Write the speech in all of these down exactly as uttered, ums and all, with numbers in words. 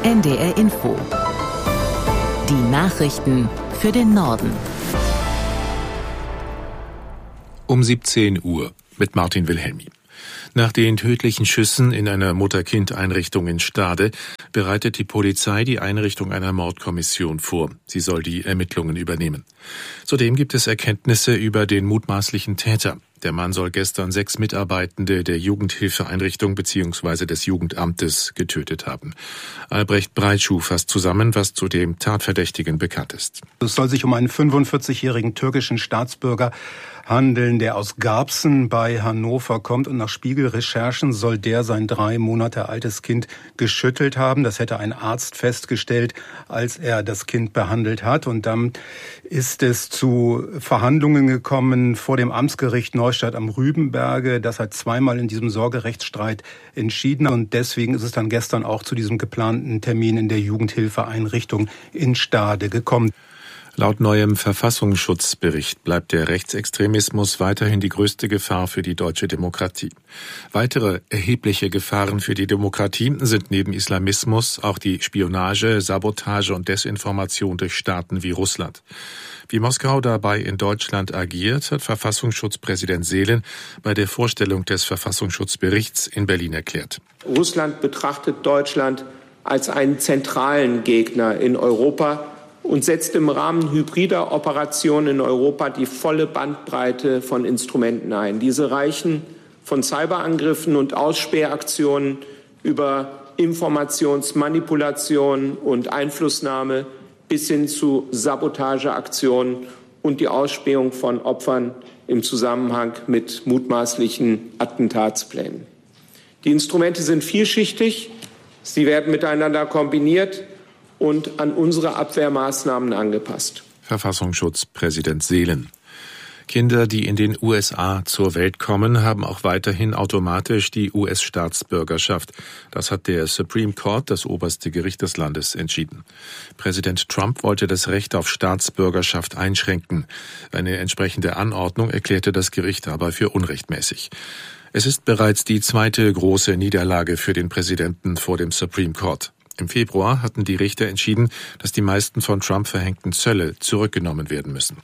N D R Info. Die Nachrichten für den Norden. Um siebzehn Uhr mit Martin Wilhelmi. Nach den tödlichen Schüssen in einer Mutter-Kind-Einrichtung in Stade bereitet die Polizei die Einrichtung einer Mordkommission vor. Sie soll die Ermittlungen übernehmen. Zudem gibt es Erkenntnisse über den mutmaßlichen Täter. Der Mann soll gestern sechs Mitarbeitende der Jugendhilfeeinrichtung bzw. des Jugendamtes getötet haben. Albrecht Breitschuh fasst zusammen, was zu dem Tatverdächtigen bekannt ist. Es soll sich um einen fünfundvierzigjährigen türkischen Staatsbürger handeln, der aus Garbsen bei Hannover kommt, und nach Spiegelrecherchen soll der sein drei Monate altes Kind geschüttelt haben. Das hätte ein Arzt festgestellt, als er das Kind behandelt hat. Und dann ist es zu Verhandlungen gekommen vor dem Amtsgericht Neustadt am Rübenberge. Das hat zweimal in diesem Sorgerechtsstreit entschieden. Und deswegen ist es dann gestern auch zu diesem geplanten Termin in der Jugendhilfeeinrichtung in Stade gekommen. Laut neuem Verfassungsschutzbericht bleibt der Rechtsextremismus weiterhin die größte Gefahr für die deutsche Demokratie. Weitere erhebliche Gefahren für die Demokratie sind neben Islamismus auch die Spionage, Sabotage und Desinformation durch Staaten wie Russland. Wie Moskau dabei in Deutschland agiert, hat Verfassungsschutzpräsident Seelen bei der Vorstellung des Verfassungsschutzberichts in Berlin erklärt. Russland betrachtet Deutschland als einen zentralen Gegner in Europa und setzt im Rahmen hybrider Operationen in Europa die volle Bandbreite von Instrumenten ein. Diese reichen von Cyberangriffen und Ausspähaktionen über Informationsmanipulation und Einflussnahme bis hin zu Sabotageaktionen und die Ausspähung von Opfern im Zusammenhang mit mutmaßlichen Attentatsplänen. Die Instrumente sind vielschichtig, sie werden miteinander kombiniert und an unsere Abwehrmaßnahmen angepasst. Verfassungsschutzpräsident Seelen. Kinder, die in den U S A zur Welt kommen, haben auch weiterhin automatisch die U S-Staatsbürgerschaft. Das hat der Supreme Court, das oberste Gericht des Landes, entschieden. Präsident Trump wollte das Recht auf Staatsbürgerschaft einschränken. Eine entsprechende Anordnung erklärte das Gericht aber für unrechtmäßig. Es ist bereits die zweite große Niederlage für den Präsidenten vor dem Supreme Court. Im Februar hatten die Richter entschieden, dass die meisten von Trump verhängten Zölle zurückgenommen werden müssen.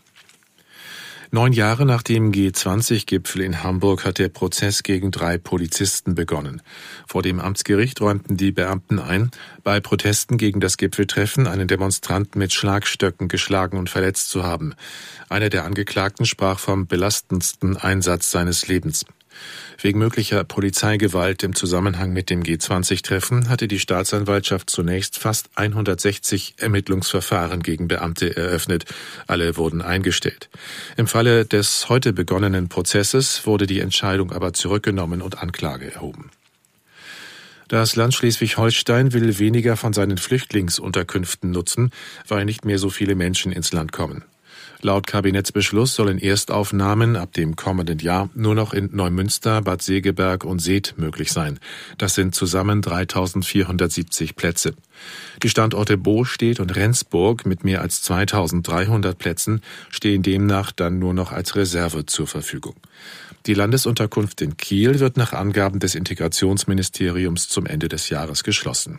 Neun Jahre nach dem G zwanzig Gipfel in Hamburg hat der Prozess gegen drei Polizisten begonnen. Vor dem Amtsgericht räumten die Beamten ein, bei Protesten gegen das Gipfeltreffen einen Demonstranten mit Schlagstöcken geschlagen und verletzt zu haben. Einer der Angeklagten sprach vom belastendsten Einsatz seines Lebens. Wegen möglicher Polizeigewalt im Zusammenhang mit dem G zwanzig Treffen hatte die Staatsanwaltschaft zunächst fast hundertsechzig Ermittlungsverfahren gegen Beamte eröffnet. Alle wurden eingestellt. Im Falle des heute begonnenen Prozesses wurde die Entscheidung aber zurückgenommen und Anklage erhoben. Das Land Schleswig-Holstein will weniger von seinen Flüchtlingsunterkünften nutzen, weil nicht mehr so viele Menschen ins Land kommen. Laut Kabinettsbeschluss sollen Erstaufnahmen ab dem kommenden Jahr nur noch in Neumünster, Bad Segeberg und Seth möglich sein. Das sind zusammen dreitausendvierhundertsiebzig Plätze. Die Standorte Bostedt und Rendsburg mit mehr als zweitausenddreihundert Plätzen stehen demnach dann nur noch als Reserve zur Verfügung. Die Landesunterkunft in Kiel wird nach Angaben des Integrationsministeriums zum Ende des Jahres geschlossen.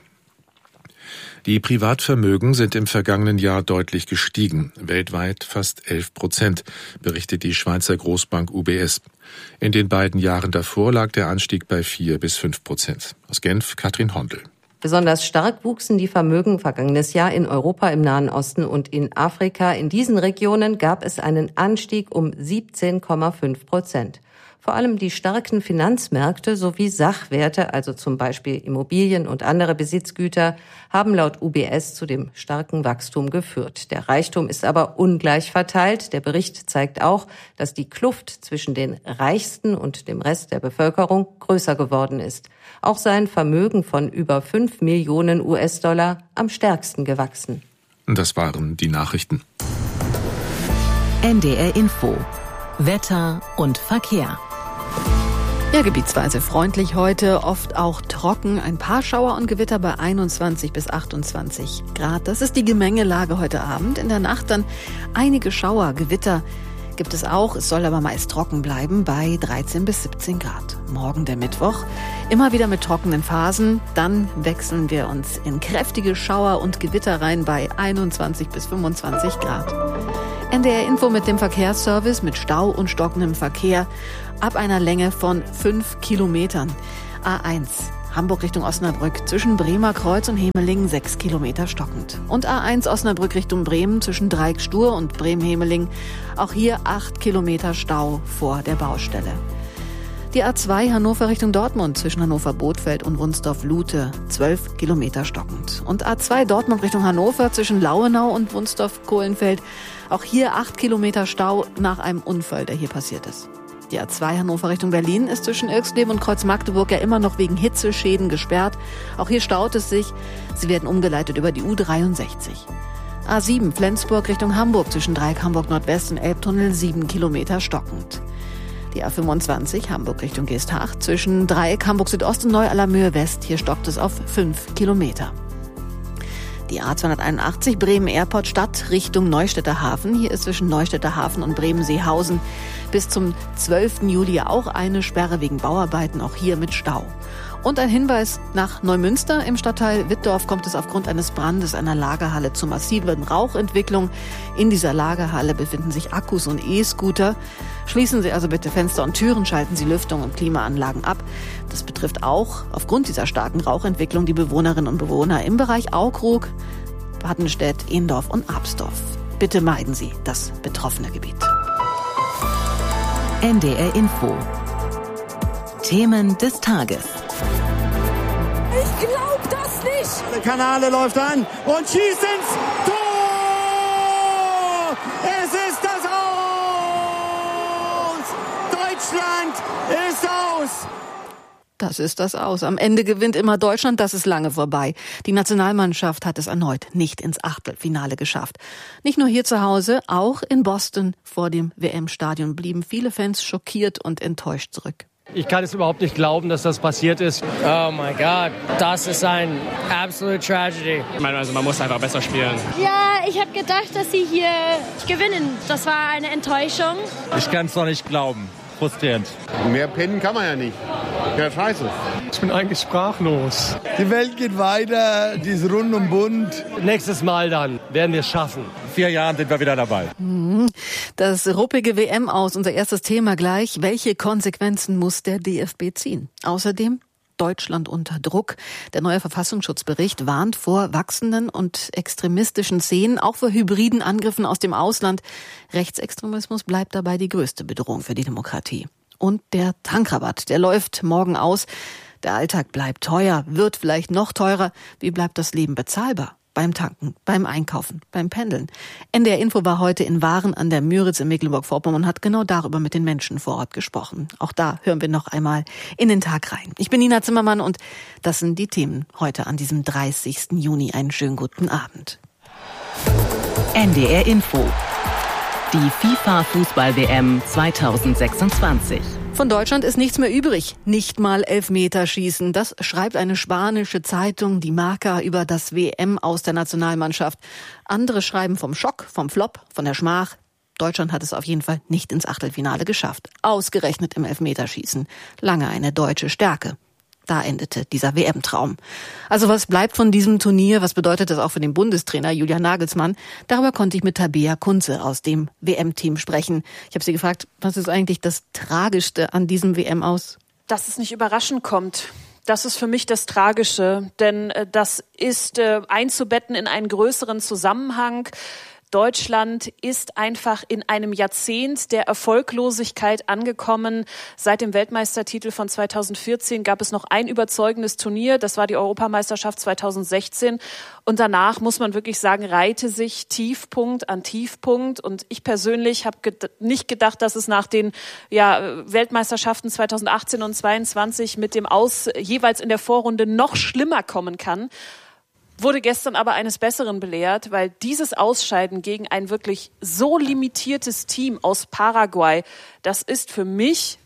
Die Privatvermögen sind im vergangenen Jahr deutlich gestiegen, weltweit fast elf Prozent, berichtet die Schweizer Großbank U B S. In den beiden Jahren davor lag der Anstieg bei vier bis fünf Prozent. Aus Genf, Katrin Hondel. Besonders stark wuchsen die Vermögen vergangenes Jahr in Europa, im Nahen Osten und in Afrika. In diesen Regionen gab es einen Anstieg um siebzehn Komma fünf Prozent. Vor allem die starken Finanzmärkte sowie Sachwerte, also zum Beispiel Immobilien und andere Besitzgüter, haben laut U B S zu dem starken Wachstum geführt. Der Reichtum ist aber ungleich verteilt. Der Bericht zeigt auch, dass die Kluft zwischen den Reichsten und dem Rest der Bevölkerung größer geworden ist. Auch seien Vermögen von über fünf Millionen U S-Dollar am stärksten gewachsen. Das waren die Nachrichten. N D R Info. Wetter und Verkehr. Ja, gebietsweise freundlich heute, oft auch trocken. Ein paar Schauer und Gewitter bei einundzwanzig bis achtundzwanzig Grad. Das ist die Gemengelage heute Abend. In der Nacht dann einige Schauer, Gewitter gibt es auch. Es soll aber meist trocken bleiben bei dreizehn bis siebzehn Grad. Morgen der Mittwoch, immer wieder mit trockenen Phasen. Dann wechseln wir uns in kräftige Schauer und Gewitter rein bei einundzwanzig bis fünfundzwanzig Grad. N D R Info mit dem Verkehrsservice mit Stau und stockendem Verkehr ab einer Länge von fünf Kilometern. A eins. Hamburg Richtung Osnabrück zwischen Bremer Kreuz und Hemeling sechs Kilometer stockend. Und A eins Osnabrück Richtung Bremen zwischen Dreieck-Stur und Bremen-Hemeling. Auch hier acht Kilometer Stau vor der Baustelle. Die A zwei Hannover Richtung Dortmund zwischen Hannover-Bothfeld und Wunsdorf-Lute zwölf Kilometer stockend. Und A zwei Dortmund Richtung Hannover zwischen Lauenau und Wunsdorf-Kohlenfeld. Auch hier acht Kilometer Stau nach einem Unfall, der hier passiert ist. Die A zwei Hannover Richtung Berlin ist zwischen Ilksleben und Kreuz Magdeburg ja immer noch wegen Hitzeschäden gesperrt. Auch hier staut es sich. Sie werden umgeleitet über die U dreiundsechzig. A sieben Flensburg Richtung Hamburg zwischen Dreieck Hamburg Nordwest und Elbtunnel sieben Kilometer stockend. Die A fünfundzwanzig Hamburg Richtung Geesthacht zwischen Dreieck Hamburg Südost und Neu-Allermöhe West. Hier stockt es auf fünf Kilometer. Die A zweihunderteinundachtzig Bremen Airport Stadt Richtung Neustädter Hafen. Hier ist zwischen Neustädter Hafen und Bremen-Seehausen bis zum zwölften Juli auch eine Sperre wegen Bauarbeiten, auch hier mit Stau. Und ein Hinweis nach Neumünster. Im Stadtteil Wittdorf kommt es aufgrund eines Brandes einer Lagerhalle zu massiven Rauchentwicklung. In dieser Lagerhalle befinden sich Akkus und E-Scooter. Schließen Sie also bitte Fenster und Türen, schalten Sie Lüftung und Klimaanlagen ab. Das betrifft auch aufgrund dieser starken Rauchentwicklung die Bewohnerinnen und Bewohner im Bereich Aukrug, Bartenstedt, Ehndorf und Absdorf. Bitte meiden Sie das betroffene Gebiet. N D R Info. Themen des Tages. Ich glaub das nicht! Der Kanale läuft an und schießt ins Tor! Es ist das Aus! Deutschland ist aus! Das ist das Aus. Am Ende gewinnt immer Deutschland, das ist lange vorbei. Die Nationalmannschaft hat es erneut nicht ins Achtelfinale geschafft. Nicht nur hier zu Hause, auch in Boston vor dem W M-Stadion blieben viele Fans schockiert und enttäuscht zurück. Ich kann es überhaupt nicht glauben, dass das passiert ist. Oh mein Gott, das ist ein absolute Tragedy. Ich meine, also man muss einfach besser spielen. Ja, ich habe gedacht, dass sie hier gewinnen. Das war eine Enttäuschung. Ich kann es noch nicht glauben. Frustrierend. Mehr pennen kann man ja nicht. Ja, scheiße. Ich bin eigentlich sprachlos. Die Welt geht weiter, die ist rund und bunt. Nächstes Mal dann werden wir es schaffen. In vier Jahren sind wir wieder dabei. Das ruppige W M aus, unser erstes Thema gleich. Welche Konsequenzen muss der D F B ziehen? Außerdem Deutschland unter Druck. Der neue Verfassungsschutzbericht warnt vor wachsenden und extremistischen Szenen, auch vor hybriden Angriffen aus dem Ausland. Rechtsextremismus bleibt dabei die größte Bedrohung für die Demokratie. Und der Tankrabatt, der läuft morgen aus. Der Alltag bleibt teuer, wird vielleicht noch teurer. Wie bleibt das Leben bezahlbar? Beim Tanken, beim Einkaufen, beim Pendeln. N D R Info war heute in Waren an der Müritz in Mecklenburg-Vorpommern und hat genau darüber mit den Menschen vor Ort gesprochen. Auch da hören wir noch einmal in den Tag rein. Ich bin Nina Zimmermann und das sind die Themen heute an diesem dreißigsten Juni. Einen schönen guten Abend. N D R Info. Die FIFA-Fußball-W M zweitausendsechsundzwanzig. Von Deutschland ist nichts mehr übrig. Nicht mal Elfmeterschießen. Das schreibt eine spanische Zeitung, die Marca, über das W M aus der Nationalmannschaft. Andere schreiben vom Schock, vom Flop, von der Schmach. Deutschland hat es auf jeden Fall nicht ins Achtelfinale geschafft. Ausgerechnet im Elfmeterschießen. Lange eine deutsche Stärke. Da endete dieser W M-Traum. Also was bleibt von diesem Turnier? Was bedeutet das auch für den Bundestrainer Julian Nagelsmann? Darüber konnte ich mit Tabea Kunze aus dem W M-Team sprechen. Ich habe sie gefragt, was ist eigentlich das Tragischste an diesem W M aus? Dass es nicht überraschend kommt. Das ist für mich das Tragische, denn das ist äh, einzubetten in einen größeren Zusammenhang. Deutschland ist einfach in einem Jahrzehnt der Erfolglosigkeit angekommen. Seit dem Weltmeistertitel von zweitausendvierzehn gab es noch ein überzeugendes Turnier. Das war die Europameisterschaft zweitausendsechzehn. Und danach, muss man wirklich sagen, reihte sich Tiefpunkt an Tiefpunkt. Und ich persönlich habe ged- nicht gedacht, dass es nach den ja, Weltmeisterschaften zweitausendachtzehn und zweitausendzweiundzwanzig mit dem Aus jeweils in der Vorrunde noch schlimmer kommen kann. Wurde gestern aber eines Besseren belehrt, weil dieses Ausscheiden gegen ein wirklich so limitiertes Team aus Paraguay, das ist für mich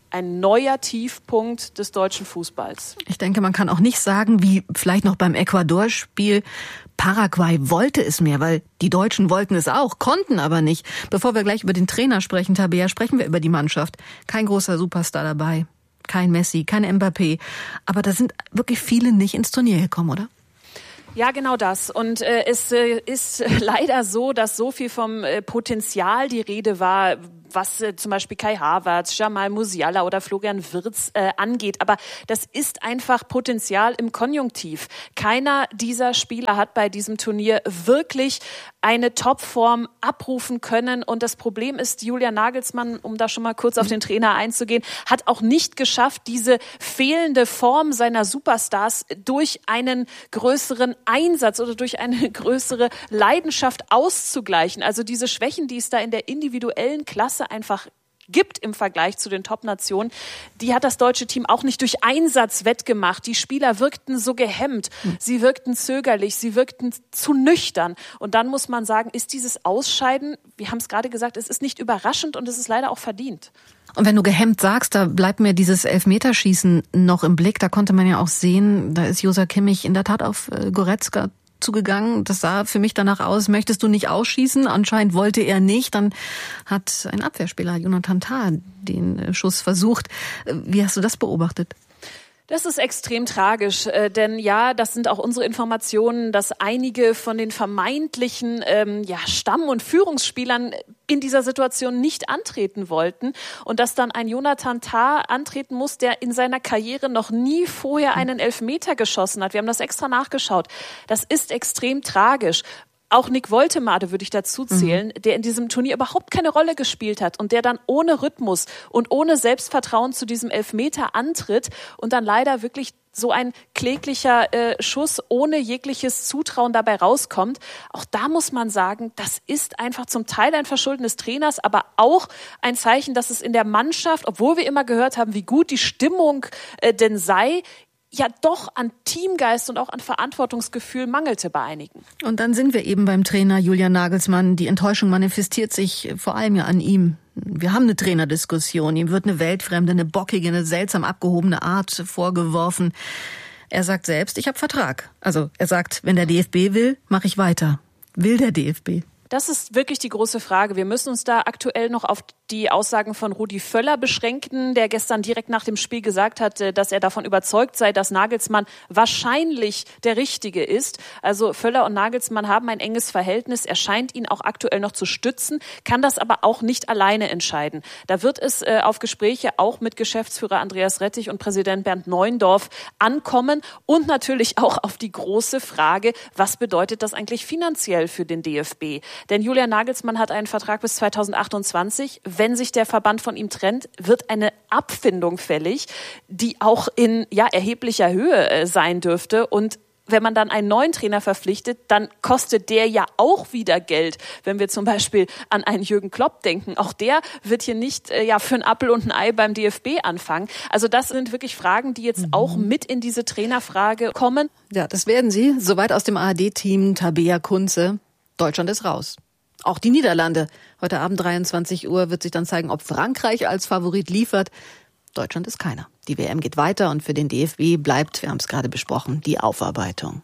ein neuer Tiefpunkt des deutschen Fußballs. Ich denke, man kann auch nicht sagen, wie vielleicht noch beim Ecuador-Spiel, Paraguay wollte es mehr, weil die Deutschen wollten es auch, konnten aber nicht. Bevor wir gleich über den Trainer sprechen, Tabea, sprechen wir über die Mannschaft. Kein großer Superstar dabei, kein Messi, kein Mbappé. Aber da sind wirklich viele nicht ins Turnier gekommen, oder? Ja, genau das. Und äh, es äh, ist leider so, dass so viel vom äh, Potenzial die Rede war, was äh, zum Beispiel Kai Havertz, Jamal Musiala oder Florian Wirtz äh, angeht. Aber das ist einfach Potenzial im Konjunktiv. Keiner dieser Spieler hat bei diesem Turnier wirklich eine Topform abrufen können. Und das Problem ist, Julian Nagelsmann, um da schon mal kurz auf den Trainer einzugehen, hat auch nicht geschafft, diese fehlende Form seiner Superstars durch einen größeren Einsatz oder durch eine größere Leidenschaft auszugleichen. Also diese Schwächen, die es da in der individuellen Klasse einfach gibt im Vergleich zu den Top-Nationen, die hat das deutsche Team auch nicht durch Einsatz wettgemacht. Die Spieler wirkten so gehemmt, sie wirkten zögerlich, sie wirkten zu nüchtern. Und dann muss man sagen, ist dieses Ausscheiden, wir haben es gerade gesagt, es ist nicht überraschend und es ist leider auch verdient. Und wenn du gehemmt sagst, da bleibt mir dieses Elfmeterschießen noch im Blick. Da konnte man ja auch sehen, da ist Josa Kimmich in der Tat auf Goretzka zugegangen. Das sah für mich danach aus, möchtest du nicht ausschießen? Anscheinend wollte er nicht. Dann hat ein Abwehrspieler, Jonathan Tah, den Schuss versucht. Wie hast du das beobachtet? Das ist extrem tragisch, äh, denn ja, das sind auch unsere Informationen, dass einige von den vermeintlichen ähm, ja, Stamm- und Führungsspielern in dieser Situation nicht antreten wollten und dass dann ein Jonathan Tah antreten muss, der in seiner Karriere noch nie vorher einen Elfmeter geschossen hat. Wir haben das extra nachgeschaut. Das ist extrem tragisch. Auch Nick Woltemade würde ich dazu zählen, mhm. der in diesem Turnier überhaupt keine Rolle gespielt hat und der dann ohne Rhythmus und ohne Selbstvertrauen zu diesem Elfmeter antritt und dann leider wirklich so ein kläglicher äh, Schuss ohne jegliches Zutrauen dabei rauskommt. Auch da muss man sagen, das ist einfach zum Teil ein Verschulden des Trainers, aber auch ein Zeichen, dass es in der Mannschaft, obwohl wir immer gehört haben, wie gut die Stimmung äh, denn sei, ja doch an Teamgeist und auch an Verantwortungsgefühl mangelte bei einigen. Und dann sind wir eben beim Trainer Julian Nagelsmann. Die Enttäuschung manifestiert sich vor allem ja an ihm. Wir haben eine Trainerdiskussion. Ihm wird eine weltfremde, eine bockige, eine seltsam abgehobene Art vorgeworfen. Er sagt selbst, ich habe Vertrag. Also er sagt, wenn der D F B will, mache ich weiter. Will der D F B? Das ist wirklich die große Frage. Wir müssen uns da aktuell noch auf die Aussagen von Rudi Völler beschränken, der gestern direkt nach dem Spiel gesagt hat, dass er davon überzeugt sei, dass Nagelsmann wahrscheinlich der Richtige ist. Also Völler und Nagelsmann haben ein enges Verhältnis. Er scheint ihn auch aktuell noch zu stützen, kann das aber auch nicht alleine entscheiden. Da wird es äh, auf Gespräche auch mit Geschäftsführer Andreas Rettich und Präsident Bernd Neuendorf ankommen und natürlich auch auf die große Frage, was bedeutet das eigentlich finanziell für den D F B? Denn Julian Nagelsmann hat einen Vertrag bis zweitausendachtundzwanzig. Wenn sich der Verband von ihm trennt, wird eine Abfindung fällig, die auch in ja, erheblicher Höhe äh, sein dürfte. Und wenn man dann einen neuen Trainer verpflichtet, dann kostet der ja auch wieder Geld. Wenn wir zum Beispiel an einen Jürgen Klopp denken, auch der wird hier nicht äh, ja für ein Appel und ein Ei beim D F B anfangen. Also das sind wirklich Fragen, die jetzt mhm. auch mit in diese Trainerfrage kommen. Ja, das werden sie. Soweit aus dem A R D-Team Tabea Kunze. Deutschland ist raus. Auch die Niederlande. Heute Abend dreiundzwanzig Uhr wird sich dann zeigen, ob Frankreich als Favorit liefert. Deutschland ist keiner. Die W M geht weiter und für den D F B bleibt, wir haben es gerade besprochen, die Aufarbeitung.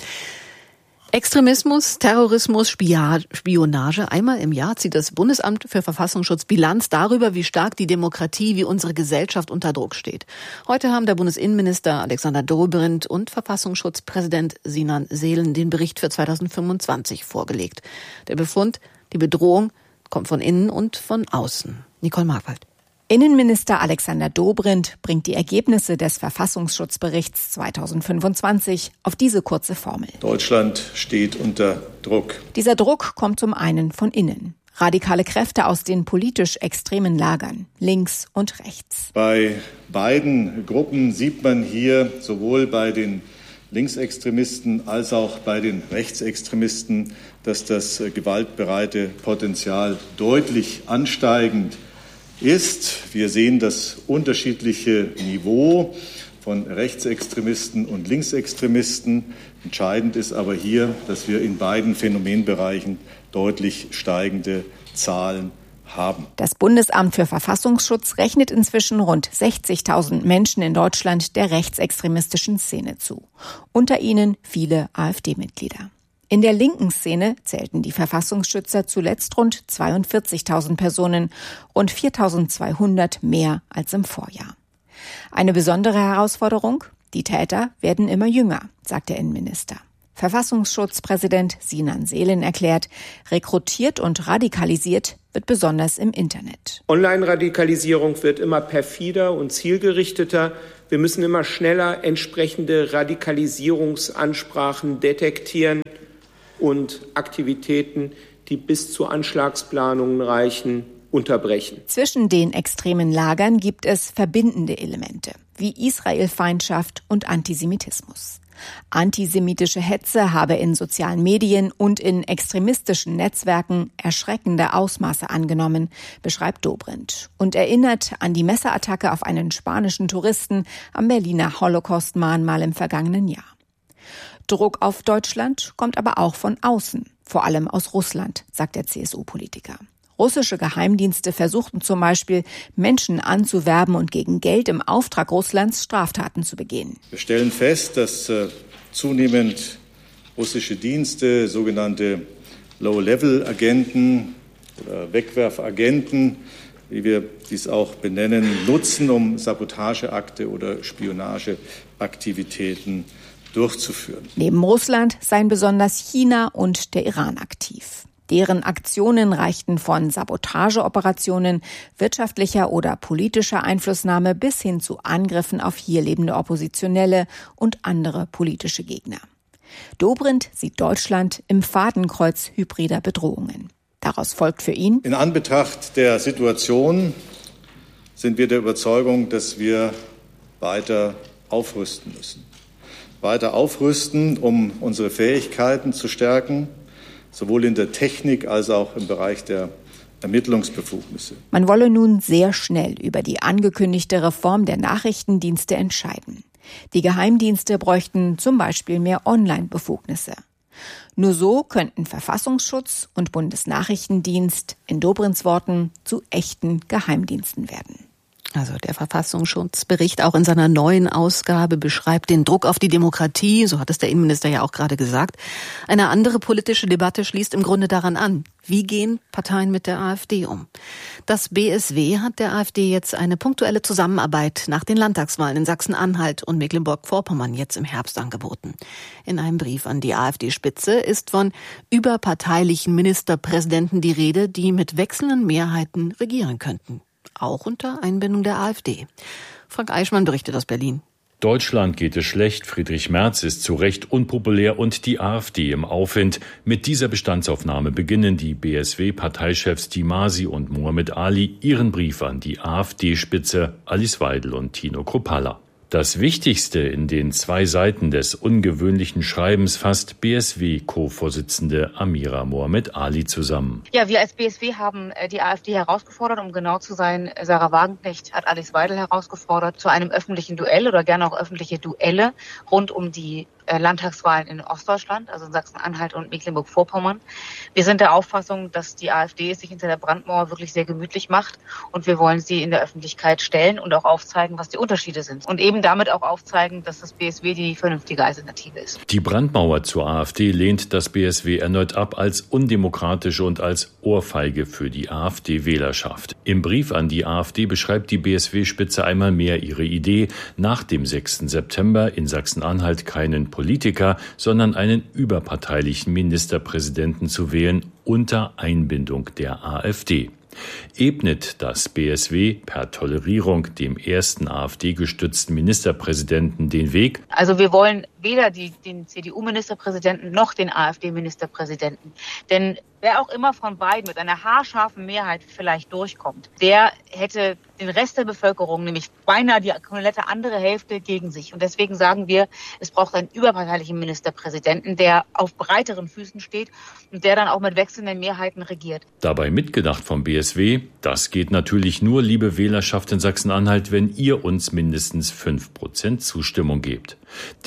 Extremismus, Terrorismus, Spionage. Einmal im Jahr zieht das Bundesamt für Verfassungsschutz Bilanz darüber, wie stark die Demokratie, wie unsere Gesellschaft unter Druck steht. Heute haben der Bundesinnenminister Alexander Dobrindt und Verfassungsschutzpräsident Sinan Seelen den Bericht für zweitausendfünfundzwanzig vorgelegt. Der Befund, die Bedrohung kommt von innen und von außen. Nicole Markwald. Innenminister Alexander Dobrindt bringt die Ergebnisse des Verfassungsschutzberichts zweitausendfünfundzwanzig auf diese kurze Formel. Deutschland steht unter Druck. Dieser Druck kommt zum einen von innen. Radikale Kräfte aus den politisch extremen Lagern, links und rechts. Bei beiden Gruppen sieht man hier sowohl bei den Linksextremisten als auch bei den Rechtsextremisten, dass das gewaltbereite Potenzial deutlich ansteigend ist. Wir sehen das unterschiedliche Niveau von Rechtsextremisten und Linksextremisten. Entscheidend ist aber hier, dass wir in beiden Phänomenbereichen deutlich steigende Zahlen haben. Das Bundesamt für Verfassungsschutz rechnet inzwischen rund sechzigtausend Menschen in Deutschland der rechtsextremistischen Szene zu. Unter ihnen viele AfD-Mitglieder. In der linken Szene zählten die Verfassungsschützer zuletzt rund zweiundvierzigtausend Personen, rund viertausendzweihundert mehr als im Vorjahr. Eine besondere Herausforderung? Die Täter werden immer jünger, sagt der Innenminister. Verfassungsschutzpräsident Sinan Seelen erklärt, rekrutiert und radikalisiert wird besonders im Internet. Online-Radikalisierung wird immer perfider und zielgerichteter. Wir müssen immer schneller entsprechende Radikalisierungsansprachen detektieren und Aktivitäten, die bis zu Anschlagsplanungen reichen, unterbrechen. Zwischen den extremen Lagern gibt es verbindende Elemente, wie Israelfeindschaft und Antisemitismus. Antisemitische Hetze habe in sozialen Medien und in extremistischen Netzwerken erschreckende Ausmaße angenommen, beschreibt Dobrindt und erinnert an die Messerattacke auf einen spanischen Touristen am Berliner Holocaust-Mahnmal im vergangenen Jahr. Druck auf Deutschland kommt aber auch von außen, vor allem aus Russland, sagt der C S U-Politiker. Russische Geheimdienste versuchten zum Beispiel, Menschen anzuwerben und gegen Geld im Auftrag Russlands Straftaten zu begehen. Wir stellen fest, dass äh, zunehmend russische Dienste, sogenannte Low-Level-Agenten oder Wegwerfagenten, wie wir dies auch benennen, nutzen, um Sabotageakte oder Spionageaktivitäten durchzuführen. Neben Russland seien besonders China und der Iran aktiv. Deren Aktionen reichten von Sabotageoperationen, wirtschaftlicher oder politischer Einflussnahme bis hin zu Angriffen auf hier lebende Oppositionelle und andere politische Gegner. Dobrindt sieht Deutschland im Fadenkreuz hybrider Bedrohungen. Daraus folgt für ihn: In Anbetracht der Situation sind wir der Überzeugung, dass wir weiter aufrüsten müssen. Weiter aufrüsten, um unsere Fähigkeiten zu stärken, sowohl in der Technik als auch im Bereich der Ermittlungsbefugnisse. Man wolle nun sehr schnell über die angekündigte Reform der Nachrichtendienste entscheiden. Die Geheimdienste bräuchten zum Beispiel mehr Online-Befugnisse. Nur so könnten Verfassungsschutz und Bundesnachrichtendienst in Dobrindts Worten zu echten Geheimdiensten werden. Also der Verfassungsschutzbericht auch in seiner neuen Ausgabe beschreibt den Druck auf die Demokratie, so hat es der Innenminister ja auch gerade gesagt. Eine andere politische Debatte schließt im Grunde daran an. Wie gehen Parteien mit der AfD um? Das B S W hat der AfD jetzt eine punktuelle Zusammenarbeit nach den Landtagswahlen in Sachsen-Anhalt und Mecklenburg-Vorpommern jetzt im Herbst angeboten. In einem Brief an die AfD-Spitze ist von überparteilichen Ministerpräsidenten die Rede, die mit wechselnden Mehrheiten regieren könnten. Auch unter Einbindung der AfD. Frank Eichmann berichtet aus Berlin. Deutschland geht es schlecht, Friedrich Merz ist zu Recht unpopulär und die AfD im Aufwind. Mit dieser Bestandsaufnahme beginnen die B S W-Parteichefs Dimasi und Mohammed Ali ihren Brief an die AfD-Spitze Alice Weidel und Tino Kruppalla. Das Wichtigste in den zwei Seiten des ungewöhnlichen Schreibens fasst B S W-Co-Vorsitzende Amira Mohammed Ali zusammen. Ja, wir als B S W haben die AfD herausgefordert, um genau zu sein. Sarah Wagenknecht hat Alice Weidel herausgefordert zu einem öffentlichen Duell oder gerne auch öffentliche Duelle rund um die Landtagswahlen in Ostdeutschland, also in Sachsen-Anhalt und Mecklenburg-Vorpommern. Wir sind der Auffassung, dass die AfD sich hinter der Brandmauer wirklich sehr gemütlich macht und wir wollen sie in der Öffentlichkeit stellen und auch aufzeigen, was die Unterschiede sind. Und eben damit auch aufzeigen, dass das B S W die vernünftige Alternative ist. Die Brandmauer zur AfD lehnt das B S W erneut ab als undemokratisch und als Ohrfeige für die AfD-Wählerschaft. Im Brief an die AfD beschreibt die B S W-Spitze einmal mehr ihre Idee, nach dem sechsten September in Sachsen-Anhalt keinen Politiker, sondern einen überparteilichen Ministerpräsidenten zu wählen unter Einbindung der AfD. Ebnet das B S W per Tolerierung dem ersten AfD-gestützten Ministerpräsidenten den Weg? Also wir wollen weder die, den C D U-Ministerpräsidenten noch den AfD-Ministerpräsidenten. Denn wer auch immer von beiden mit einer haarscharfen Mehrheit vielleicht durchkommt, der hätte den Rest der Bevölkerung, nämlich beinahe die komplette andere Hälfte, gegen sich. Und deswegen sagen wir, es braucht einen überparteilichen Ministerpräsidenten, der auf breiteren Füßen steht und der dann auch mit wechselnden Mehrheiten regiert. Dabei mitgedacht vom B S W, das geht natürlich nur, liebe Wählerschaft in Sachsen-Anhalt, wenn ihr uns mindestens fünf Prozent Zustimmung gebt. Der Brief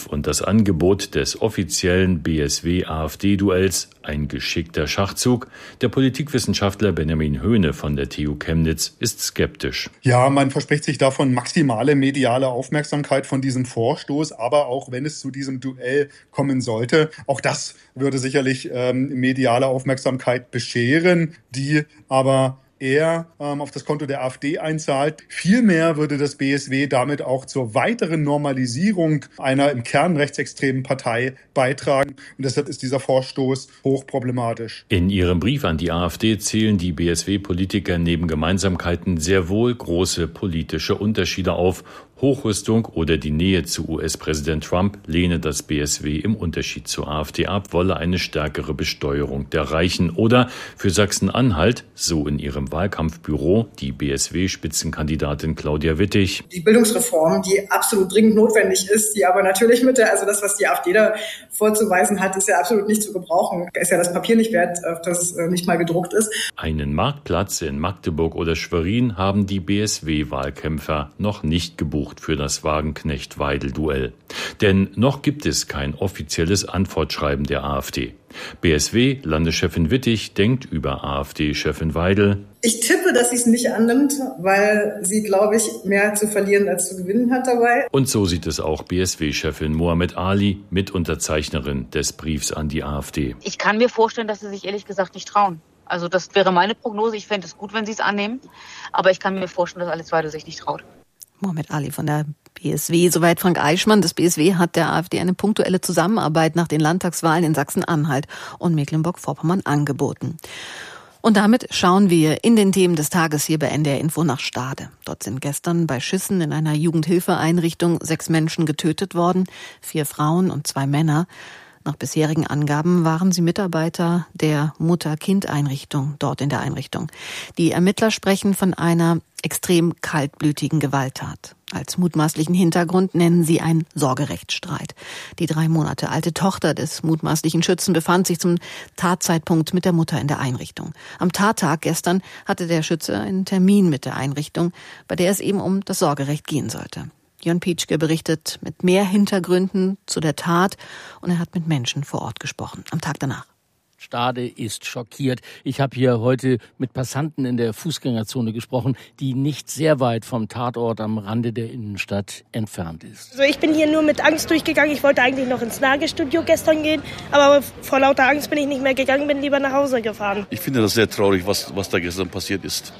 Brief und das Angebot des offiziellen B S W-A f D-Duells ein geschickter Schachzug? Der Politikwissenschaftler Benjamin Höhne von der T U Chemnitz ist skeptisch. Ja, man verspricht sich davon maximale mediale Aufmerksamkeit von diesem Vorstoß, aber auch wenn es zu diesem Duell kommen sollte, auch das würde sicherlich ähm, mediale Aufmerksamkeit bescheren, die aber eher ähm, auf das Konto der AfD einzahlt. Vielmehr würde das B S W damit auch zur weiteren Normalisierung einer im Kern rechtsextremen Partei beitragen. Und deshalb ist dieser Vorstoß hochproblematisch. In ihrem Brief an die AfD zählen die B S W-Politiker neben Gemeinsamkeiten sehr wohl große politische Unterschiede auf. Hochrüstung oder die Nähe zu U S-Präsident Trump lehne das B S W im Unterschied zur AfD ab, wolle eine stärkere Besteuerung der Reichen. Oder für Sachsen-Anhalt, so in ihrem Wahlkampfbüro, die B S W-Spitzenkandidatin Claudia Wittig. Die Bildungsreform, die absolut dringend notwendig ist, die aber natürlich mit der, also das, was die AfD da vorzuweisen hat, ist ja absolut nicht zu gebrauchen. Ist ja das Papier nicht wert, auf das nicht mal gedruckt ist. Einen Marktplatz in Magdeburg oder Schwerin haben die B S W-Wahlkämpfer noch nicht gebucht für das Wagenknecht-Weidel-Duell. Denn noch gibt es kein offizielles Antwortschreiben der AfD. B S W-Landeschefin Wittig denkt über AfD-Chefin Weidel: Ich tippe, dass sie es nicht annimmt, weil sie, glaube ich, mehr zu verlieren als zu gewinnen hat dabei. Und so sieht es auch B S W-Chefin Mohamed Ali, Mitunterzeichnerin des Briefs an die AfD. Ich kann mir vorstellen, dass sie sich ehrlich gesagt nicht trauen. Also das wäre meine Prognose. Ich fände es gut, wenn sie es annehmen. Aber ich kann mir vorstellen, dass Alice Weidel sich nicht traut. Mohamed Ali von der B S W. Soweit Frank Eichmann. Das B S W hat der AfD eine punktuelle Zusammenarbeit nach den Landtagswahlen in Sachsen-Anhalt und Mecklenburg-Vorpommern angeboten. Und damit schauen wir in den Themen des Tages hier bei N D R Info nach Stade. Dort sind gestern bei Schüssen in einer Jugendhilfeeinrichtung sechs Menschen getötet worden, vier Frauen und zwei Männer. Nach bisherigen Angaben waren sie Mitarbeiter der Mutter-Kind-Einrichtung, dort in der Einrichtung. Die Ermittler sprechen von einer extrem kaltblütigen Gewalttat. Als mutmaßlichen Hintergrund nennen sie einen Sorgerechtsstreit. Die drei Monate alte Tochter des mutmaßlichen Schützen befand sich zum Tatzeitpunkt mit der Mutter in der Einrichtung. Am Tattag gestern hatte der Schütze einen Termin mit der Einrichtung, bei der es eben um das Sorgerecht gehen sollte. Jörn Pietschke berichtet mit mehr Hintergründen zu der Tat und er hat mit Menschen vor Ort gesprochen, am Tag danach. Stade ist schockiert. Ich habe hier heute mit Passanten in der Fußgängerzone gesprochen, die nicht sehr weit vom Tatort am Rande der Innenstadt entfernt ist. Also ich bin hier nur mit Angst durchgegangen. Ich wollte eigentlich noch ins Nagelstudio gestern gehen, aber vor lauter Angst bin ich nicht mehr gegangen, bin lieber nach Hause gefahren. Ich finde das sehr traurig, was, was da gestern passiert ist.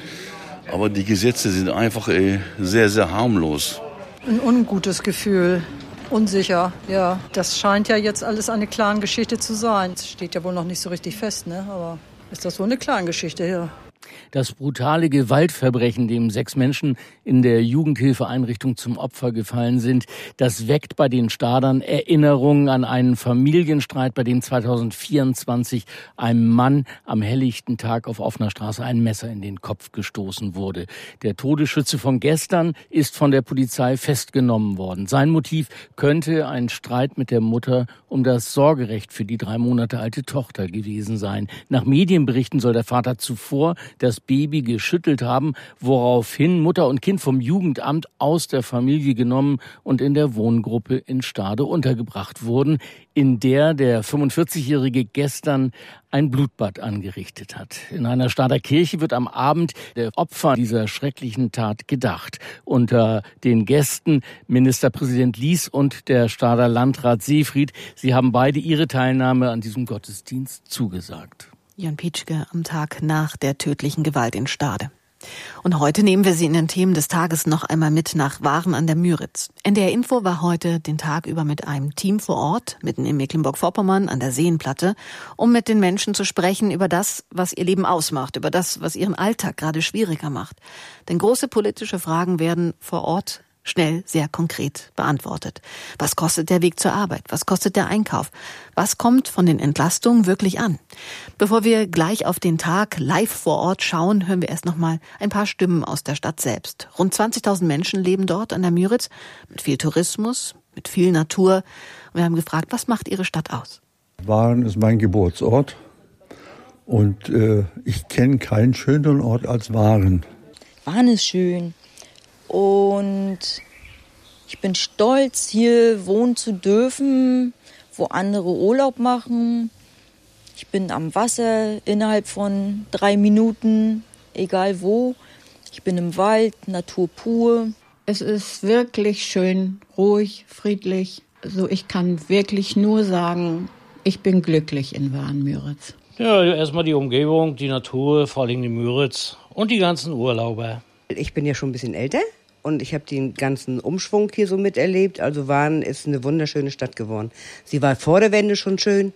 Aber die Gesetze sind einfach ey, sehr, sehr harmlos. Ein ungutes Gefühl, unsicher, ja. Das scheint ja jetzt alles eine Clan-Geschichte zu sein. Das steht ja wohl noch nicht so richtig fest, ne? Aber ist das wohl eine Clan-Geschichte, ja. Das brutale Gewaltverbrechen, dem sechs Menschen in der Jugendhilfeeinrichtung zum Opfer gefallen sind, das weckt bei den Stadern Erinnerungen an einen Familienstreit, bei dem zweitausendvierundzwanzig einem Mann am helllichten Tag auf offener Straße ein Messer in den Kopf gestoßen wurde. Der Todesschütze von gestern ist von der Polizei festgenommen worden. Sein Motiv könnte ein Streit mit der Mutter um das Sorgerecht für die drei Monate alte Tochter gewesen sein. Nach Medienberichten soll der Vater zuvor das Baby geschüttelt haben, woraufhin Mutter und Kind vom Jugendamt aus der Familie genommen und in der Wohngruppe in Stade untergebracht wurden, in der der fünfundvierzigjährige gestern ein Blutbad angerichtet hat. In einer Stader Kirche wird am Abend der Opfer dieser schrecklichen Tat gedacht. Unter den Gästen Ministerpräsident Lies und der Stader Landrat Seefried. Sie haben beide ihre Teilnahme an diesem Gottesdienst zugesagt. Jörn Pietschke am Tag nach der tödlichen Gewalt in Stade. Und heute nehmen wir Sie in den Themen des Tages noch einmal mit nach Waren an der Müritz. N D R Info war heute den Tag über mit einem Team vor Ort, mitten in Mecklenburg-Vorpommern an der Seenplatte, um mit den Menschen zu sprechen über das, was ihr Leben ausmacht, über das, was ihren Alltag gerade schwieriger macht. Denn große politische Fragen werden vor Ort schnell, sehr konkret beantwortet. Was kostet der Weg zur Arbeit? Was kostet der Einkauf? Was kommt von den Entlastungen wirklich an? Bevor wir gleich auf den Tag live vor Ort schauen, hören wir erst noch mal ein paar Stimmen aus der Stadt selbst. Rund zwanzigtausend Menschen leben dort an der Müritz mit viel Tourismus, mit viel Natur. Und wir haben gefragt, was macht Ihre Stadt aus? Waren ist mein Geburtsort und äh, ich kenne keinen schöneren Ort als Waren. Waren ist schön. Und Ich bin stolz, hier wohnen zu dürfen, wo andere Urlaub machen. Ich bin am Wasser innerhalb von drei Minuten, egal wo. Ich bin im Wald, Natur pur. Es ist wirklich schön, ruhig, friedlich. Also ich kann wirklich nur sagen, ich bin glücklich in Waren-Müritz. Ja, erstmal die Umgebung, die Natur, vor allem die Müritz und die ganzen Urlauber. Ich bin ja schon ein bisschen älter und ich habe den ganzen Umschwung hier so miterlebt. Also Waren ist eine wunderschöne Stadt geworden. Sie war vor der Wende schon schön,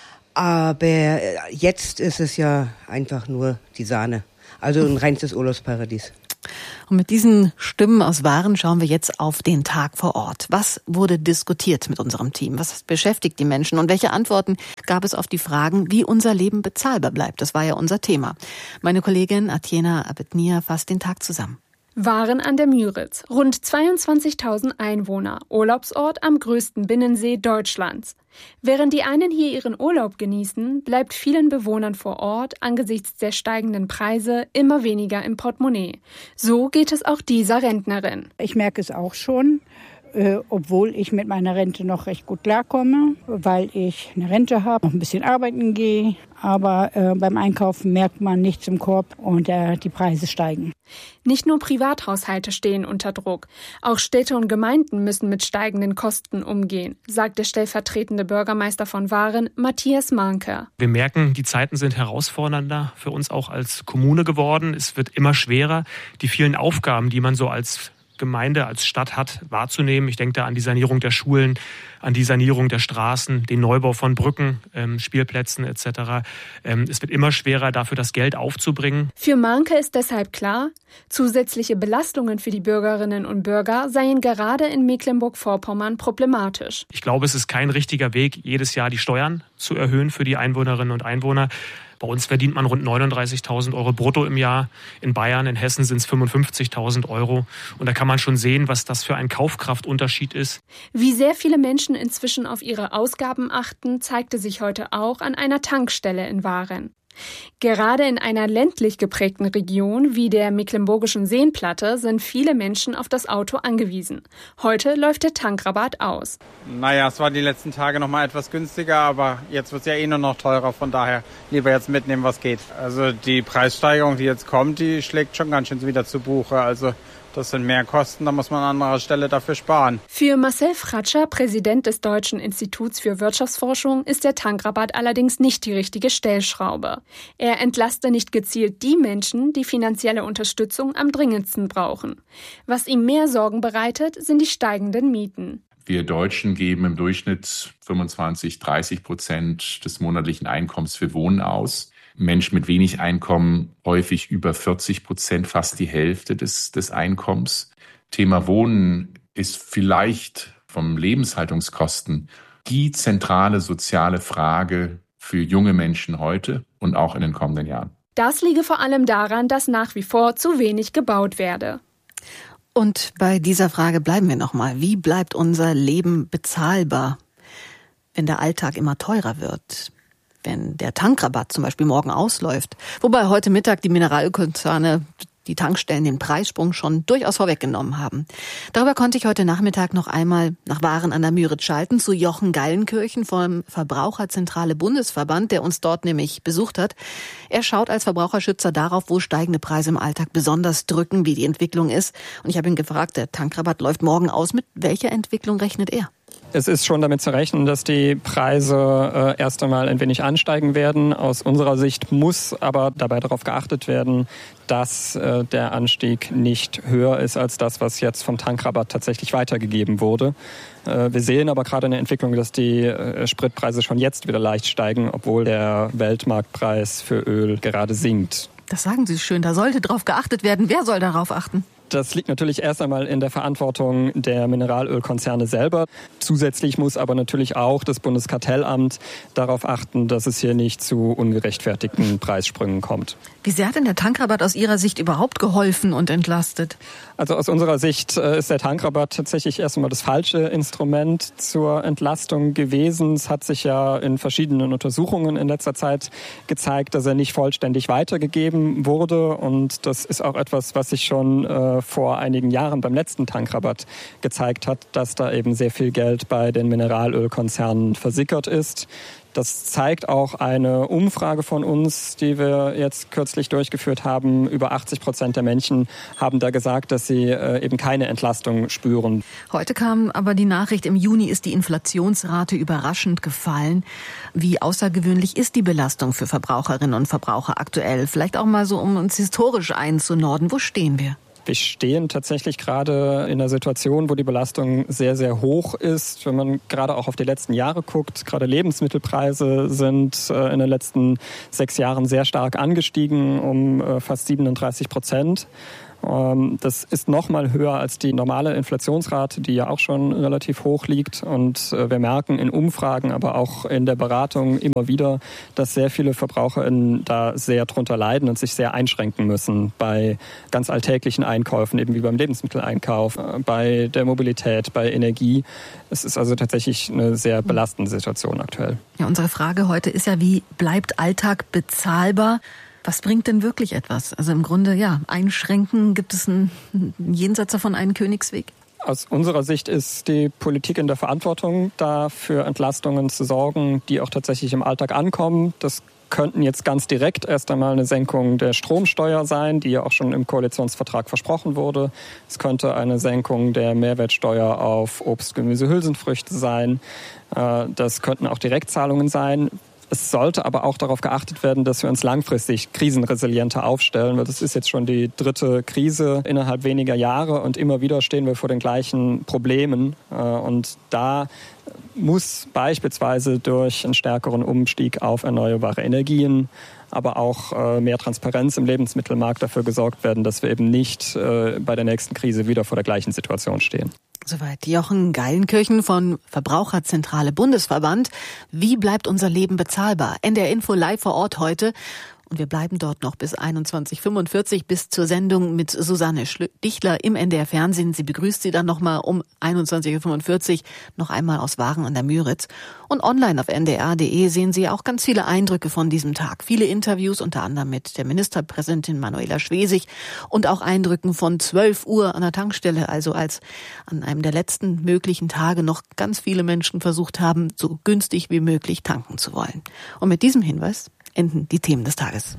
aber jetzt ist es ja einfach nur die Sahne. Also ein reines Urlaubsparadies. Und mit diesen Stimmen aus Waren schauen wir jetzt auf den Tag vor Ort. Was wurde diskutiert mit unserem Team? Was beschäftigt die Menschen? Und welche Antworten gab es auf die Fragen, wie unser Leben bezahlbar bleibt? Das war ja unser Thema. Meine Kollegin Atjena Abednia fasst den Tag zusammen. Waren an der Müritz. Rund zweiundzwanzigtausend Einwohner. Urlaubsort am größten Binnensee Deutschlands. Während die einen hier ihren Urlaub genießen, bleibt vielen Bewohnern vor Ort angesichts der steigenden Preise immer weniger im Portemonnaie. So geht es auch dieser Rentnerin. Ich merke es auch schon, äh, obwohl ich mit meiner Rente noch recht gut klarkomme, weil ich eine Rente habe, noch ein bisschen arbeiten gehe. Aber äh, beim Einkaufen merkt man nichts im Korb und äh, die Preise steigen. Nicht nur Privathaushalte stehen unter Druck. Auch Städte und Gemeinden müssen mit steigenden Kosten umgehen, sagt der stellvertretende Bürgermeister von Waren, Matthias Mahnke. Wir merken, die Zeiten sind herausfordernder für uns auch als Kommune geworden. Es wird immer schwerer, die vielen Aufgaben, die man so als Gemeinde, als Stadt hat, wahrzunehmen. Ich denke da an die Sanierung der Schulen, an die Sanierung der Straßen, den Neubau von Brücken, ähm, Spielplätzen et cetera. Ähm, es wird immer schwerer, dafür das Geld aufzubringen. Für Mahnke ist deshalb klar, zusätzliche Belastungen für die Bürgerinnen und Bürger seien gerade in Mecklenburg-Vorpommern problematisch. Ich glaube, es ist kein richtiger Weg, jedes Jahr die Steuern zu erhöhen für die Einwohnerinnen und Einwohner. Bei uns verdient man rund neununddreißigtausend Euro brutto im Jahr. In Bayern, in Hessen sind es fünfundfünfzigtausend Euro. Und da kann man schon sehen, was das für ein Kaufkraftunterschied ist. Wie sehr viele Menschen inzwischen auf ihre Ausgaben achten, zeigte sich heute auch an einer Tankstelle in Waren. Gerade in einer ländlich geprägten Region wie der Mecklenburgischen Seenplatte sind viele Menschen auf das Auto angewiesen. Heute läuft der Tankrabatt aus. Naja, es war die letzten Tage noch mal etwas günstiger, aber jetzt wird es ja eh nur noch teurer. Von daher lieber jetzt mitnehmen, was geht. Also die Preissteigerung, die jetzt kommt, die schlägt schon ganz schön wieder zu Buche. Also das sind mehr Kosten, da muss man an anderer Stelle dafür sparen. Für Marcel Fratscher, Präsident des Deutschen Instituts für Wirtschaftsforschung, ist der Tankrabatt allerdings nicht die richtige Stellschraube. Er entlaste nicht gezielt die Menschen, die finanzielle Unterstützung am dringendsten brauchen. Was ihm mehr Sorgen bereitet, sind die steigenden Mieten. Wir Deutschen geben im Durchschnitt fünfundzwanzig, dreißig Prozent des monatlichen Einkommens für Wohnen aus. Menschen mit wenig Einkommen häufig über vierzig Prozent, fast die Hälfte des, des Einkommens. Thema Wohnen ist vielleicht vom Lebenshaltungskosten die zentrale soziale Frage für junge Menschen heute und auch in den kommenden Jahren. Das liege vor allem daran, dass nach wie vor zu wenig gebaut werde. Und bei dieser Frage bleiben wir nochmal. Wie bleibt unser Leben bezahlbar, wenn der Alltag immer teurer wird? Wenn der Tankrabatt zum Beispiel morgen ausläuft. Wobei heute Mittag die Mineralölkonzerne, die Tankstellen den Preissprung schon durchaus vorweggenommen haben. Darüber konnte ich heute Nachmittag noch einmal nach Waren an der Müritz schalten zu Jochen Gallenkirchen vom Verbraucherzentrale Bundesverband, der uns dort nämlich besucht hat. Er schaut als Verbraucherschützer darauf, wo steigende Preise im Alltag besonders drücken, wie die Entwicklung ist. Und ich habe ihn gefragt, der Tankrabatt läuft morgen aus. Mit welcher Entwicklung rechnet er? Es ist schon damit zu rechnen, dass die Preise äh, erst einmal ein wenig ansteigen werden. Aus unserer Sicht muss aber dabei darauf geachtet werden, dass äh, der Anstieg nicht höher ist als das, was jetzt vom Tankrabatt tatsächlich weitergegeben wurde. Äh, wir sehen aber gerade eine Entwicklung, dass die äh, Spritpreise schon jetzt wieder leicht steigen, obwohl der Weltmarktpreis für Öl gerade sinkt. Das sagen Sie schön, da sollte darauf geachtet werden. Wer soll darauf achten? Das liegt natürlich erst einmal in der Verantwortung der Mineralölkonzerne selber. Zusätzlich muss aber natürlich auch das Bundeskartellamt darauf achten, dass es hier nicht zu ungerechtfertigten Preissprüngen kommt. Wie sehr hat denn der Tankrabatt aus Ihrer Sicht überhaupt geholfen und entlastet? Also aus unserer Sicht ist der Tankrabatt tatsächlich erst einmal das falsche Instrument zur Entlastung gewesen. Es hat sich ja in verschiedenen Untersuchungen in letzter Zeit gezeigt, dass er nicht vollständig weitergegeben wurde. Und das ist auch etwas, was sich schon äh, äh, vor einigen Jahren beim letzten Tankrabatt gezeigt hat, dass da eben sehr viel Geld bei den Mineralölkonzernen versickert ist. Das zeigt auch eine Umfrage von uns, die wir jetzt kürzlich durchgeführt haben. Über achtzig Prozent der Menschen haben da gesagt, dass sie äh, eben keine Entlastung spüren. Heute kam aber die Nachricht, im Juni ist die Inflationsrate überraschend gefallen. Wie außergewöhnlich ist die Belastung für Verbraucherinnen und Verbraucher aktuell? Vielleicht auch mal so, um uns historisch einzunorden. Wo stehen wir? Wir stehen tatsächlich gerade in einer Situation, wo die Belastung sehr, sehr hoch ist. Wenn man gerade auch auf die letzten Jahre guckt, gerade Lebensmittelpreise sind in den letzten sechs Jahren sehr stark angestiegen, um fast siebenunddreißig Prozent. Das ist noch mal höher als die normale Inflationsrate, die ja auch schon relativ hoch liegt. Und wir merken in Umfragen, aber auch in der Beratung immer wieder, dass sehr viele VerbraucherInnen da sehr drunter leiden und sich sehr einschränken müssen bei ganz alltäglichen Einkäufen, eben wie beim Lebensmitteleinkauf, bei der Mobilität, bei Energie. Es ist also tatsächlich eine sehr belastende Situation aktuell. Ja, unsere Frage heute ist ja, wie bleibt Alltag bezahlbar? Was bringt denn wirklich etwas? Also im Grunde, ja, einschränken, gibt es einen, jenseits davon einen Königsweg? Aus unserer Sicht ist die Politik in der Verantwortung, da für Entlastungen zu sorgen, die auch tatsächlich im Alltag ankommen. Das könnten jetzt ganz direkt erst einmal eine Senkung der Stromsteuer sein, die ja auch schon im Koalitionsvertrag versprochen wurde. Es könnte eine Senkung der Mehrwertsteuer auf Obst, Gemüse, Hülsenfrüchte sein. Das könnten auch Direktzahlungen sein. Es sollte aber auch darauf geachtet werden, dass wir uns langfristig krisenresilienter aufstellen, weil das ist jetzt schon die dritte Krise innerhalb weniger Jahre und immer wieder stehen wir vor den gleichen Problemen. Und da muss beispielsweise durch einen stärkeren Umstieg auf erneuerbare Energien, aber auch mehr Transparenz im Lebensmittelmarkt dafür gesorgt werden, dass wir eben nicht bei der nächsten Krise wieder vor der gleichen Situation stehen. Soweit Jochen Geilenkirchen von Verbraucherzentrale Bundesverband. Wie bleibt unser Leben bezahlbar? N D R Info live vor Ort heute. Und wir bleiben dort noch bis einundzwanzig Uhr fünfundvierzig, bis zur Sendung mit Susanne Dichtler im N D R Fernsehen. Sie begrüßt Sie dann nochmal um einundzwanzig Uhr fünfundvierzig noch einmal aus Waren an der Müritz. Und online auf n d r punkt d e sehen Sie auch ganz viele Eindrücke von diesem Tag. Viele Interviews, unter anderem mit der Ministerpräsidentin Manuela Schwesig und auch Eindrücken von zwölf Uhr an der Tankstelle, also als an einem der letzten möglichen Tage noch ganz viele Menschen versucht haben, so günstig wie möglich tanken zu wollen. Und mit diesem Hinweis enden die Themen des Tages.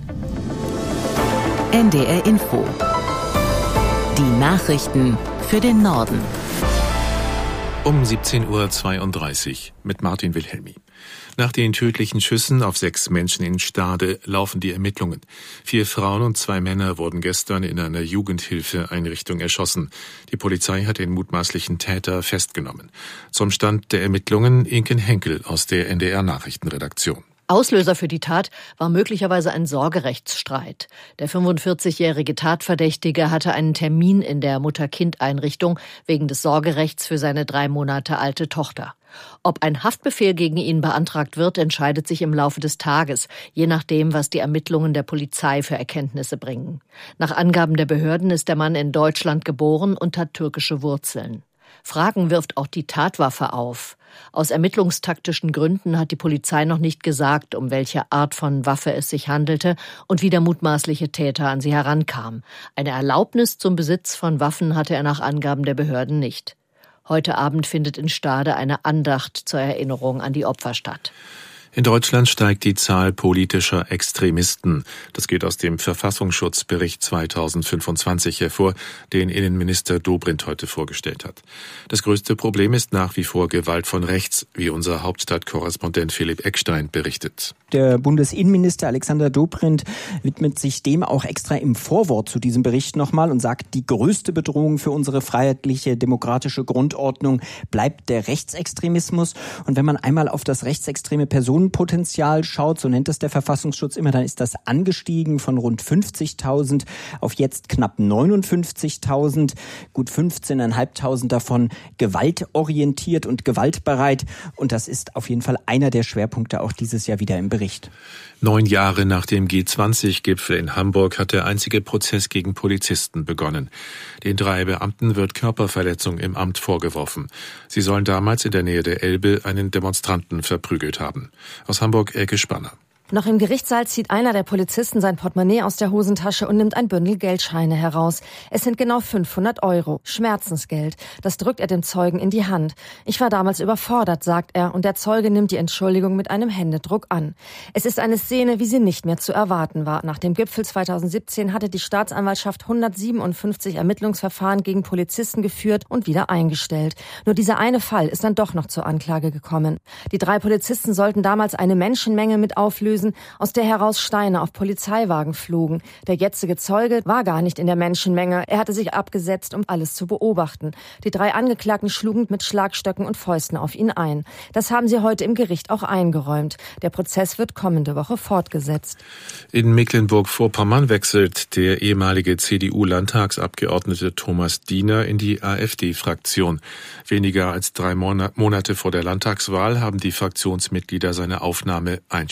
N D R Info. Die Nachrichten für den Norden. Um siebzehn Uhr zweiunddreißig mit Martin Wilhelmi. Nach den tödlichen Schüssen auf sechs Menschen in Stade laufen die Ermittlungen. Vier Frauen und zwei Männer wurden gestern in einer Jugendhilfeeinrichtung erschossen. Die Polizei hat den mutmaßlichen Täter festgenommen. Zum Stand der Ermittlungen Inken Henkel aus der N D R Nachrichtenredaktion. Auslöser für die Tat war möglicherweise ein Sorgerechtsstreit. Der fünfundvierzigjährige Tatverdächtige hatte einen Termin in der Mutter-Kind-Einrichtung wegen des Sorgerechts für seine drei Monate alte Tochter. Ob ein Haftbefehl gegen ihn beantragt wird, entscheidet sich im Laufe des Tages, je nachdem, was die Ermittlungen der Polizei für Erkenntnisse bringen. Nach Angaben der Behörden ist der Mann in Deutschland geboren und hat türkische Wurzeln. Fragen wirft auch die Tatwaffe auf. Aus ermittlungstaktischen Gründen hat die Polizei noch nicht gesagt, um welche Art von Waffe es sich handelte und wie der mutmaßliche Täter an sie herankam. Eine Erlaubnis zum Besitz von Waffen hatte er nach Angaben der Behörden nicht. Heute Abend findet in Stade eine Andacht zur Erinnerung an die Opfer statt. In Deutschland steigt die Zahl politischer Extremisten. Das geht aus dem Verfassungsschutzbericht zweitausendfünfundzwanzig hervor, den Innenminister Dobrindt heute vorgestellt hat. Das größte Problem ist nach wie vor Gewalt von rechts, wie unser Hauptstadtkorrespondent Philipp Eckstein berichtet. Der Bundesinnenminister Alexander Dobrindt widmet sich dem auch extra im Vorwort zu diesem Bericht nochmal und sagt, die größte Bedrohung für unsere freiheitliche, demokratische Grundordnung bleibt der Rechtsextremismus. Und wenn man einmal auf das rechtsextreme Personenpotenzial schaut, so nennt es der Verfassungsschutz immer, dann ist das angestiegen von rund fünfzigtausend auf jetzt knapp neunundfünfzigtausend, gut fünfzehntausendfünfhundert davon gewaltorientiert und gewaltbereit. Und das ist auf jeden Fall einer der Schwerpunkte auch dieses Jahr wieder im Bericht. Neun Jahre nach dem G zwanzig Gipfel in Hamburg hat der einzige Prozess gegen Polizisten begonnen. Den drei Beamten wird Körperverletzung im Amt vorgeworfen. Sie sollen damals in der Nähe der Elbe einen Demonstranten verprügelt haben. Aus Hamburg Elke Spanner. Noch im Gerichtssaal zieht einer der Polizisten sein Portemonnaie aus der Hosentasche und nimmt ein Bündel Geldscheine heraus. Es sind genau fünfhundert Euro, Schmerzensgeld. Das drückt er dem Zeugen in die Hand. Ich war damals überfordert, sagt er, und der Zeuge nimmt die Entschuldigung mit einem Händedruck an. Es ist eine Szene, wie sie nicht mehr zu erwarten war. Nach dem Gipfel zweitausendsiebzehn hatte die Staatsanwaltschaft hundertsiebenundfünfzig Ermittlungsverfahren gegen Polizisten geführt und wieder eingestellt. Nur dieser eine Fall ist dann doch noch zur Anklage gekommen. Die drei Polizisten sollten damals eine Menschenmenge mit auflösen, aus der heraus Steine auf Polizeiwagen flogen. Der jetzige Zeuge war gar nicht in der Menschenmenge. Er hatte sich abgesetzt, um alles zu beobachten. Die drei Angeklagten schlugen mit Schlagstöcken und Fäusten auf ihn ein. Das haben sie heute im Gericht auch eingeräumt. Der Prozess wird kommende Woche fortgesetzt. In Mecklenburg-Vorpommern wechselt der ehemalige C D U-Landtagsabgeordnete Thomas Diener in die AfD-Fraktion. Weniger als drei Monate vor der Landtagswahl haben die Fraktionsmitglieder seine Aufnahme einstimmig